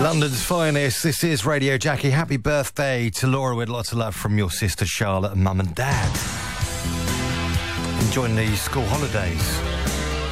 London's finest, this is Radio Jackie. Happy birthday to Laura with lots of love from your sister Charlotte and mum and dad. Enjoying these school holidays.